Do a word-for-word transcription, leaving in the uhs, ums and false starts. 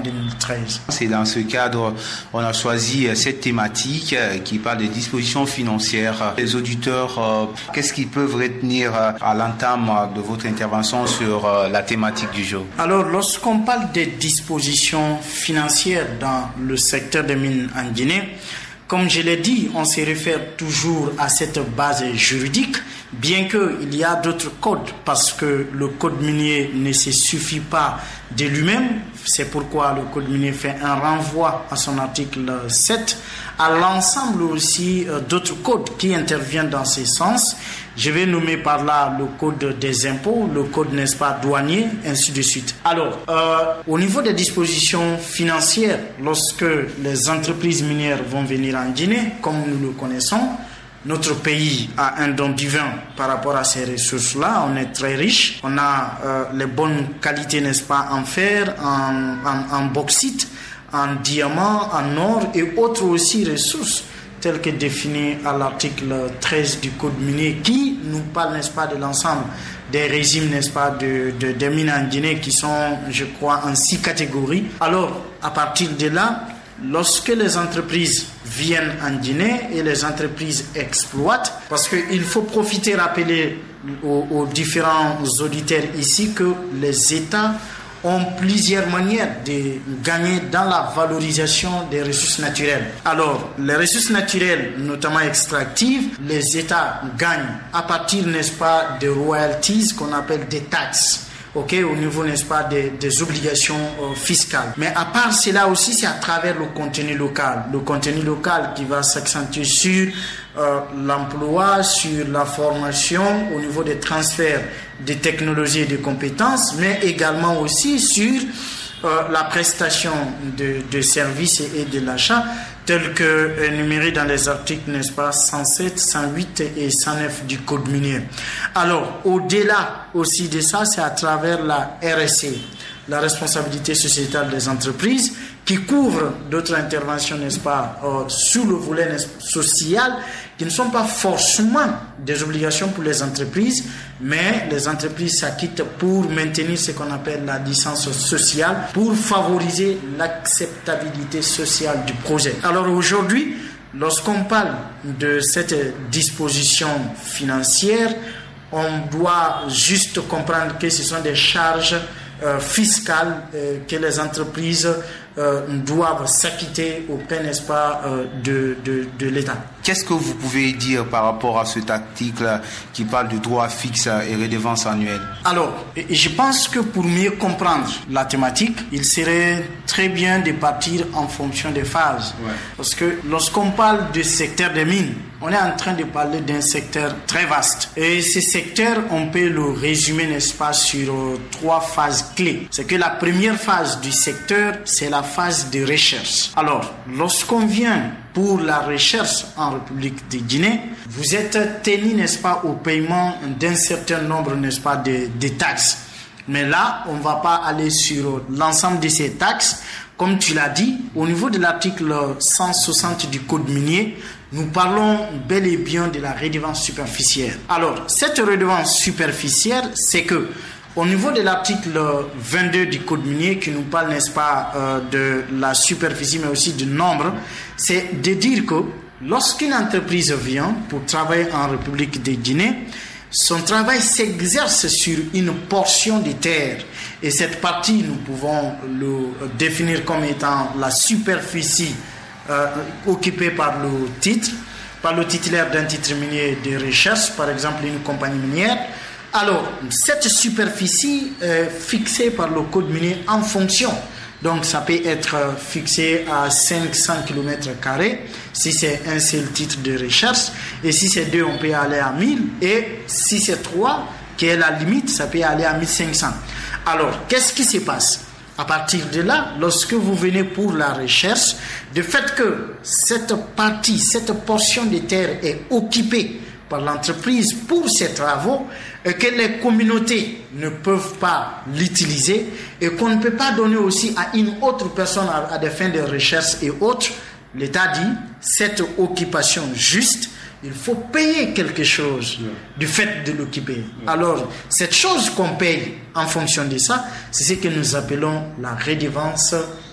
deux mille treize. C'est dans ce cadre on a choisi cette thématique qui parle des dispositions financières. Les auditeurs, qu'est-ce qu'ils peuvent retenir à l'entame de votre intervention sur la thématique du jour? Alors, lorsqu'on parle des dispositions financières dans le secteur des mines en Guinée, comme je l'ai dit, on se réfère toujours à cette base juridique, bien qu'il y a d'autres codes, parce que le code minier ne se suffit pas de lui-même. C'est pourquoi le code minier fait un renvoi à son article sept, à l'ensemble aussi d'autres codes qui interviennent dans ce sens. Je vais nommer par là le code des impôts, le code, n'est-ce pas, douanier, ainsi de suite. Alors, euh, au niveau des dispositions financières, lorsque les entreprises minières vont venir en Guinée, comme nous le connaissons, notre pays a un don divin par rapport à ces ressources-là. On est très riche. On a euh, les bonnes qualités, n'est-ce pas, en fer, en, en, en bauxite, en diamant, en or et autres aussi ressources telles que définies à l'article treize du Code minier qui nous parle, n'est-ce pas, de l'ensemble des régimes, n'est-ce pas, de, de, des mines en Guinée qui sont, je crois, en six catégories. Alors, à partir de là, lorsque les entreprises viennent en Guinée et les entreprises exploitent, parce qu'il faut profiter, rappeler aux, aux différents auditeurs ici que les États ont plusieurs manières de gagner dans la valorisation des ressources naturelles. Alors, les ressources naturelles, notamment extractives, les États gagnent à partir, n'est-ce pas, des royalties qu'on appelle des taxes. Ok, au niveau, n'est-ce pas, des, des obligations euh, fiscales. Mais à part cela aussi, c'est à travers le contenu local. Le contenu local qui va s'accentuer sur euh, l'emploi, sur la formation, au niveau des transferts de technologies et de compétences, mais également aussi sur euh, la prestation de, de services et, et de l'achat, tel que énuméré dans les articles, n'est-ce pas, cent sept, cent huit et cent neuf du Code minier. Alors, au-delà aussi de ça, c'est à travers la R S E, la responsabilité sociétale des entreprises, qui couvre d'autres interventions, n'est-ce pas, euh, sous le volet social, qui ne sont pas forcément des obligations pour les entreprises, mais les entreprises s'acquittent pour maintenir ce qu'on appelle la licence sociale, pour favoriser l'acceptabilité sociale du projet. Alors aujourd'hui, lorsqu'on parle de cette disposition financière, on doit juste comprendre que ce sont des charges euh, fiscales euh, que les entreprises euh, doivent s'acquitter auprès, n'est-ce pas, euh, de, de, de l'État. Qu'est-ce que vous pouvez dire par rapport à cet article qui parle de droits fixes et redevances annuelles? Alors, je pense que pour mieux comprendre la thématique, il serait très bien de partir en fonction des phases. Ouais. Parce que lorsqu'on parle du secteur des mines, on est en train de parler d'un secteur très vaste. Et ce secteur, on peut le résumer, n'est-ce pas, sur euh, trois phases clés. C'est que la première phase du secteur, c'est la phase de recherche. Alors, lorsqu'on vient pour la recherche en République de Guinée, vous êtes tenu, n'est-ce pas, au paiement d'un certain nombre, n'est-ce pas, de, de taxes. Mais là, on ne va pas aller sur l'ensemble de ces taxes. Comme tu l'as dit, au niveau de l'article cent soixante du Code minier, nous parlons bel et bien de la redevance superficielle. Alors, cette redevance superficielle, c'est que au niveau de l'article vingt-deux du Code minier, qui nous parle, n'est-ce pas, euh, de la superficie, mais aussi du nombre, c'est de dire que lorsqu'une entreprise vient pour travailler en République de Guinée, son travail s'exerce sur une portion de terre. Et cette partie, nous pouvons le définir comme étant la superficie euh, occupée par le titre, par le titulaire d'un titre minier de recherche, par exemple une compagnie minière. Alors, cette superficie est fixée par le Code minier en fonction. Donc, ça peut être fixé à cinq cents kilomètres carrés si c'est un seul titre de recherche. Et si c'est deux, on peut aller à mille. Et si c'est trois, qui est la limite, ça peut aller à mille cinq cents. Alors, qu'est-ce qui se passe? À partir de là, lorsque vous venez pour la recherche, le fait que cette partie, cette portion de terre est occupée par l'entreprise pour ses travaux et que les communautés ne peuvent pas l'utiliser et qu'on ne peut pas donner aussi à une autre personne à, à des fins de recherche et autres, l'État dit cette occupation juste, il faut payer quelque chose du fait de l'occuper. Alors, cette chose qu'on paye en fonction de ça, c'est ce que nous appelons la redevance